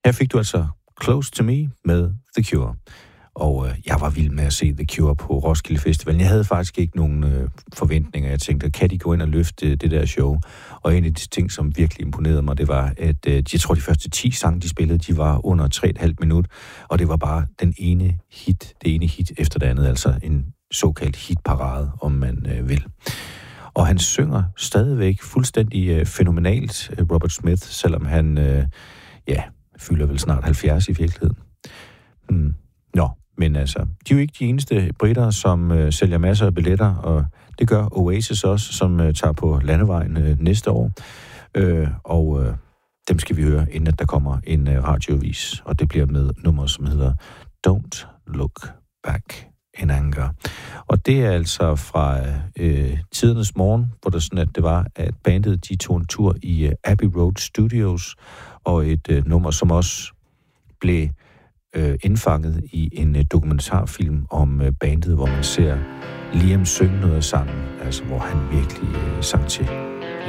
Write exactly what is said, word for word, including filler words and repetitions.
Her fik du altså Close to Me med The Cure. Og øh, jeg var vild med at se The Cure på Roskilde Festival. Jeg havde faktisk ikke nogen øh, forventninger. Jeg tænkte, kan de gå ind og løfte det der show? Og en af de ting, som virkelig imponerede mig, det var, at øh, jeg tror, de første ti sange, de spillede, de var under tre komma fem minut. Og det var bare den ene hit, det ene hit efter det andet. Altså en såkaldt hitparade, om man øh, vil. Og han synger stadigvæk fuldstændig øh, fænomenalt, øh, Robert Smith, selvom han, øh, ja, fylder vel snart halvfjerds i virkeligheden. Hmm. Nå, men altså, de er jo ikke de eneste britter, som øh, sælger masser af billetter, og det gør Oasis også, som øh, tager på landevejen øh, næste år. Øh, og øh, dem skal vi høre, inden at der kommer en øh, radiovis, og det bliver med nummer, som hedder Don't Look Back in Anger. Og det er altså fra øh, tidernes morgen, hvor det sådan, at det var, at bandet de tog en tur i øh, Abbey Road Studios, og et øh, nummer, som også blev øh, indfanget i en øh, dokumentarfilm om øh, bandet, hvor man ser Liam synge noget af sangen, altså hvor han virkelig øh, sang til.